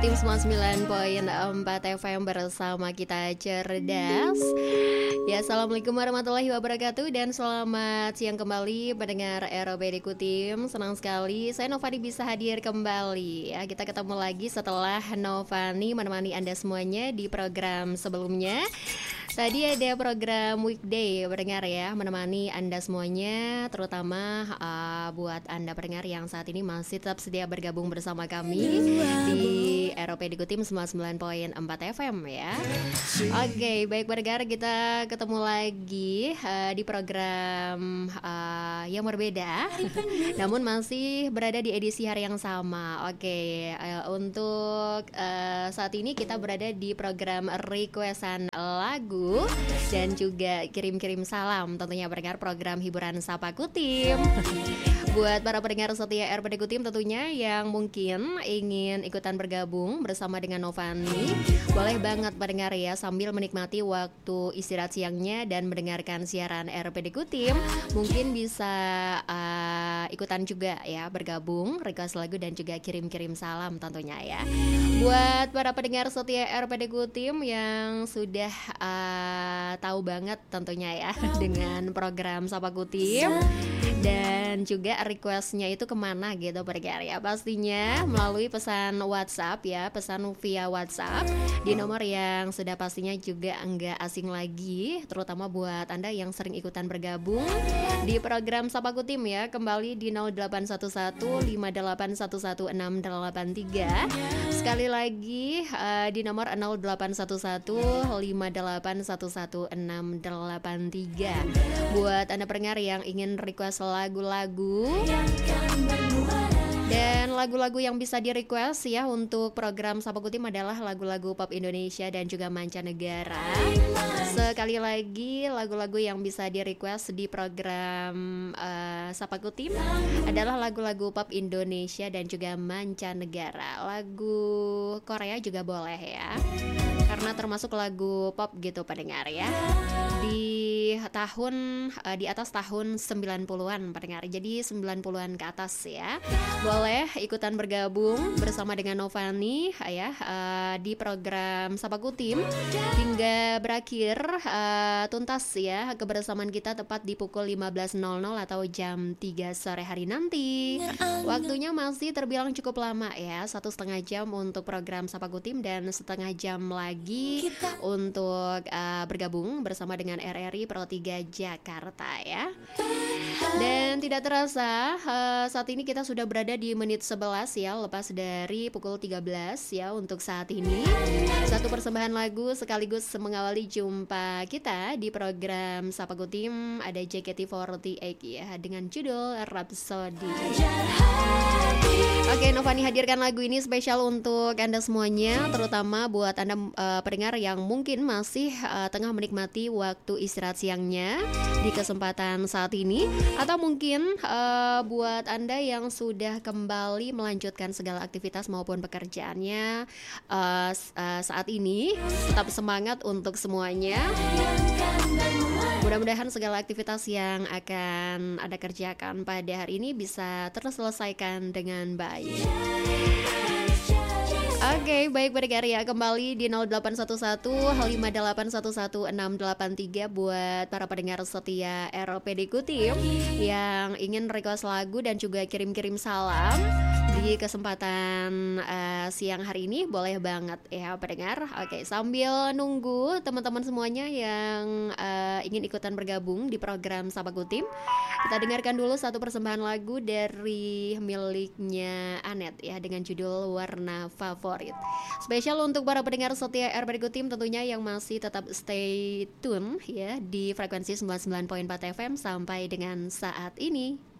Tim 99.4 FM bersama kita cerdas. Ya, assalamualaikum warahmatullahi wabarakatuh dan selamat siang kembali pendengar ROPD Kutim. Senang sekali saya Novani bisa hadir kembali. Ya, kita ketemu lagi setelah Novani menemani Anda semuanya di program sebelumnya. Tadi ada program weekday pendengar ya, menemani Anda semuanya, terutama buat Anda pendengar yang saat ini masih tetap sedia bergabung bersama kami di ROPD Kutim 99.4 FM ya. Oke, baik pendengar, kita ketemu lagi di program yang berbeda, namun masih berada di edisi hari yang sama. Oke, untuk saat ini kita berada di program requestan lagu dan juga kirim-kirim salam, tentunya pendengar program hiburan Sapa Kutim. Buat para pendengar setia RPD Kutim tentunya yang mungkin ingin ikutan bergabung bersama dengan Novani, boleh banget pendengar ya, sambil menikmati waktu istirahat siangnya dan mendengarkan siaran RPD Kutim, mungkin bisa ikutan juga ya, bergabung, request lagu dan juga kirim-kirim salam tentunya ya. Buat para pendengar setia RPD Kutim yang sudah tahu banget tentunya ya dengan program Sapa Kutim dan juga requestnya itu kemana gitu pendengar ya, pastinya melalui pesan WhatsApp ya, pesan via WhatsApp di nomor yang sudah pastinya juga enggak asing lagi, terutama buat Anda yang sering ikutan bergabung di program Sapa Kutim ya, kembali di 0811581163. Sekali lagi di nomor 0811581163 buat Anda pendengar yang ingin request lagu-lagu. Dan lagu-lagu yang bisa di-request ya untuk program Sapa Kutim adalah lagu-lagu pop Indonesia dan juga mancanegara. Sekali lagi, lagu-lagu yang bisa di-request di program Sapa Kutim adalah lagu-lagu pop Indonesia dan juga mancanegara. Lagu Korea juga boleh ya, karena termasuk lagu pop gitu pendengar ya, di atas tahun 90-an pendengar. Jadi 90-an ke atas ya. Boleh ikutan bergabung bersama dengan Novani ya di program Sapa Kutim hingga berakhir tuntas ya kebersamaan kita tepat di pukul 15.00 atau jam 3 sore hari nanti. Waktunya masih terbilang cukup lama ya, 1,5 jam untuk program Sapa Kutim dan setengah jam lagi untuk bergabung bersama dengan RRI Pro 3 Jakarta ya. Dan tidak terasa saat ini kita sudah berada di menit 11 ya, lepas dari pukul 13 ya untuk saat ini. Satu persembahan lagu sekaligus mengawali jumpa kita di program Sapa Kutim, ada JKT48 ya dengan judul Rhapsody. Oke, Novani hadirkan lagu ini spesial untuk Anda semuanya, terutama buat Anda pendengar yang mungkin masih tengah menikmati waktu istirahat siangnya di kesempatan saat ini, atau mungkin buat Anda yang sudah kembali melanjutkan segala aktivitas maupun pekerjaannya saat ini. Tetap semangat untuk semuanya. Mudah-mudahan segala aktivitas yang akan Anda kerjakan pada hari ini bisa terselesaikan dengan baik. Oke, baik pendengar ya, kembali di 0811581163 buat para pendengar setia ROPD Kutim yang ingin request lagu dan juga kirim-kirim salam di kesempatan siang hari ini, boleh banget ya pendengar. Oke, sambil nunggu teman-teman semuanya yang ingin ikutan bergabung di program Sapa Kutim, kita dengarkan dulu satu persembahan lagu dari miliknya Anet ya dengan judul Warna Favorit. Spesial untuk para pendengar setia RPD Kutim tentunya yang masih tetap stay tune ya di frekuensi 99.4 FM sampai dengan saat ini.